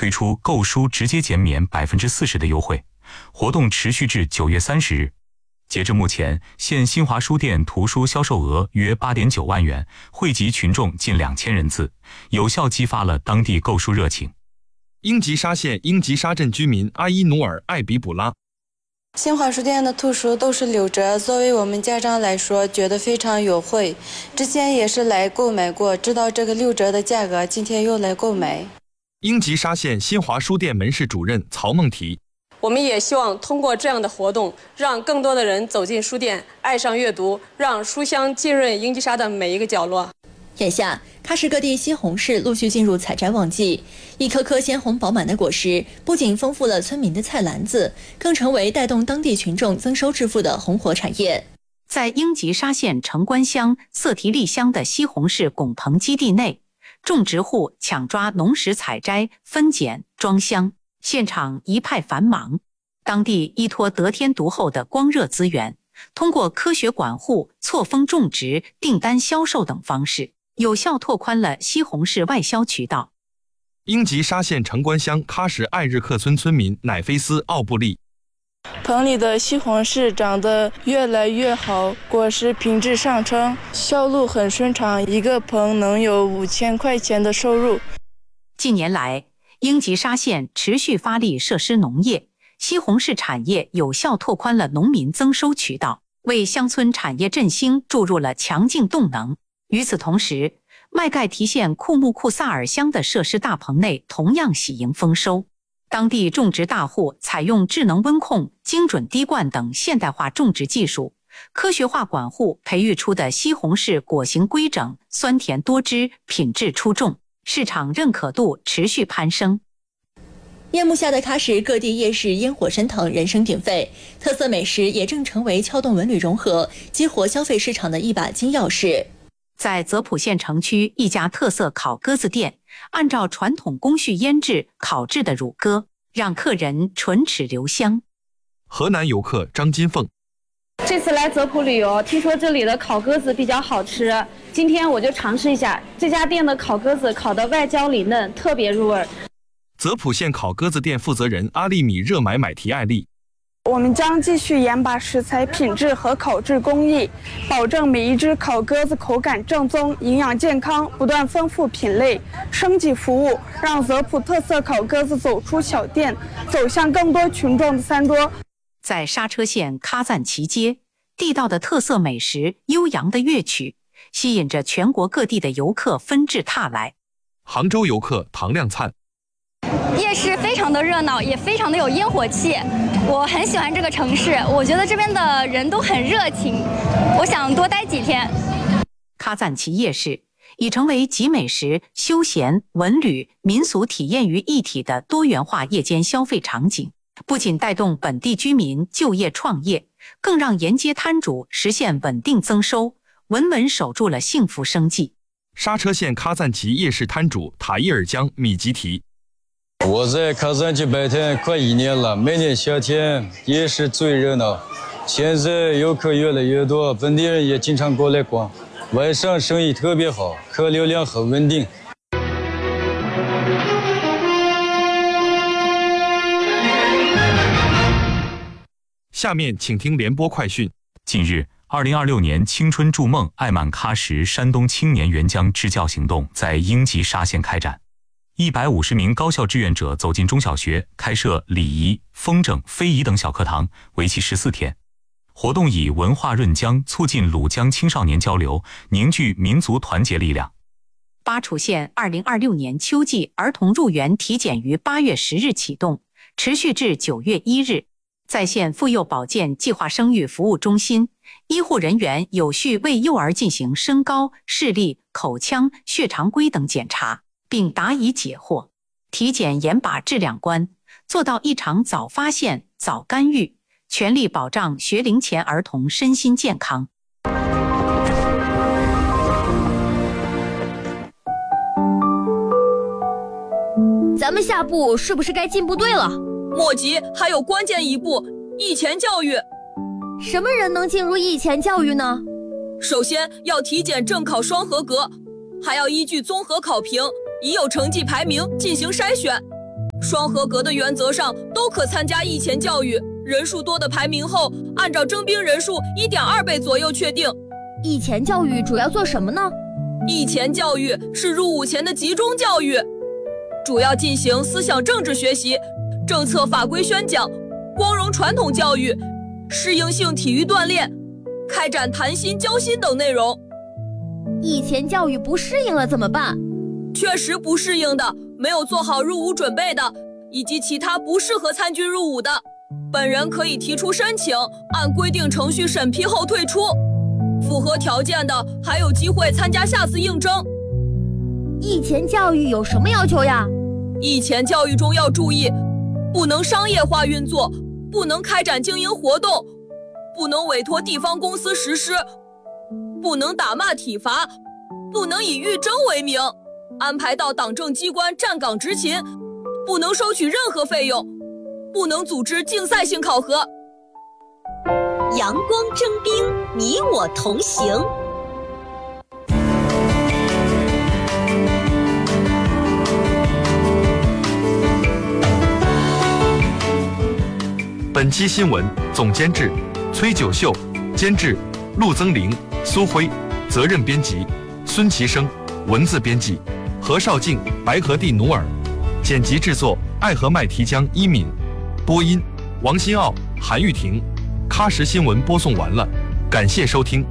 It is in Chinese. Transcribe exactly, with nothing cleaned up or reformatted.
推出购书直接减免 百分之四十 的优惠，活动持续至九月三十日。截至目前，现新华书店图书销售额约 八点九万元，惠及群众近两千人次，有效激发了当地购书热情。 英吉沙县英吉沙镇居民阿伊努尔艾比卜拉， 新华书店的图书都是六折，作为我们家长来说，觉得非常优惠。之前也是来购买过，知道这个六折的价格，今天又来购买。 英吉沙县新华书店门市主任曹梦提， 我们也希望通过这样的活动，让更多的人走进书店，爱上阅读，让书香浸润英吉沙的每一个角落。 眼下，喀什各地西红柿陆续进入采摘旺季，一颗颗鲜红饱满的果实，不仅丰富了村民的菜篮子，更成为带动当地群众增收致富的红火产业。 在英吉沙县城关乡色提利乡的西红柿拱棚基地内，种植户抢抓农时采摘、分拣、装箱，现场一派繁忙。当地依托得天独厚的光热资源，通过科学管护、错峰种植、订单销售等方式，有效拓宽了西红柿外销渠道。 英吉沙县城关乡喀什艾日克村村民乃菲斯奥布利， 棚里的西红柿长得越来越好，果实品质上乘，销路很顺畅，一个棚能有五千块钱的收入。 近年来，英吉沙县持续发力设施农业，西红柿产业有效拓宽了农民增收渠道，为乡村产业振兴注入了强劲动能。与此同时，麦盖提县库木库萨尔乡的设施大棚内同样喜迎丰收。当地种植大户采用智能温控、精准滴灌等现代化种植技术，科学化管护培育出的西红柿果形规整、酸甜多汁，品质出众，市场认可度持续攀升。 夜幕下的喀什各地夜市烟火升腾，人声鼎沸，特色美食也正成为撬动文旅融合、激活消费市场的一把金钥匙。 在泽普县城区一家特色烤鸽子店，按照传统工序腌制烤制的乳鸽，让客人唇齿留香。 河南游客张金凤， 这次来泽普旅游，听说这里的烤鸽子比较好吃，今天我就尝试一下。这家店的烤鸽子烤得外焦里嫩，特别入味。 泽普县烤鸽子店负责人阿利米热买买提艾丽， 我们将继续严把食材品质和烤制工艺，保证每一只烤鸽子口感正宗、营养健康，不断丰富品类，升级服务，让泽普特色烤鸽子走出小店，走向更多群众的餐桌。 在刹车县喀赞旗街，地道的特色美食、悠扬的乐曲，吸引着全国各地的游客纷至沓来。 杭州游客唐亮灿， 夜市非常的热闹，也非常的有烟火气，我很喜欢这个城市，我觉得这边的人都很热情，我想多待几天。 喀赞旗夜市已成为集美食、休闲、文旅、民俗体验于一体的多元化夜间消费场景，不仅带动本地居民就业创业，更让沿街摊主实现稳定增收，稳稳守住了幸福生计。 刹车县喀赞旗夜市摊主塔伊尔江米吉提， 我在喀赞旗摆摊快一年了，每年夏天夜市最热闹，现在游客越来越多，本地人也经常过来逛，晚上生意特别好，客流量很稳定。 下面请听联播快讯。 近日，二零二六年青春筑梦爱满喀什山东青年援疆支教行动在英吉沙县开展。一百五十名高校志愿者走进中小学，开设礼仪、风筝、非遗等小课堂，为期十四天。活动以文化润疆，促进鲁疆青少年交流，凝聚民族团结力量。 巴楚县二零二六年秋季儿童入园体检于八月十日启动，持续至九月一日。在线妇幼保健计划生育服务中心，医护人员有序为幼儿进行身高、视力、口腔、血常规等检查，并答疑解惑。体检严把质量关，做到一场早发现、早干预，全力保障学龄前儿童身心健康。 咱们下步是不是该进部队了？ 莫急，还有关键一步，役前教育。 什么人能进入役前教育呢？ 首先要体检正考双合格，还要依据综合考评，已有成绩排名进行筛选。 双合格的原则上都可参加役前教育，人数多的排名后，按照征兵人数 一点二 倍左右确定。 役前教育主要做什么呢？ 役前教育是入伍前的集中教育，主要进行思想政治学习、政策法规宣讲、光荣传统教育、适应性体育锻炼、开展谈心交心等内容。 役前教育不适应了怎么办？ 确实不适应的，没有做好入伍准备的，以及其他不适合参军入伍的，本人可以提出申请，按规定程序审批后退出。符合条件的还有机会参加下次应征。 役前教育有什么要求呀？ 役前教育中要注意，不能商业化运作，不能开展经营活动，不能委托地方公司实施，不能打骂体罚，不能以预征为名安排到党政机关站岗执勤，不能收取任何费用，不能组织竞赛性考核。 阳光征兵，你我同行。 本期新闻总监制崔九秀，监制陆增玲、苏辉，责任编辑孙其生，文字编辑何绍静、白河地努尔，剪辑制作爱和麦提江一敏，播音王新奥、韩玉婷。喀什新闻播送完了，感谢收听。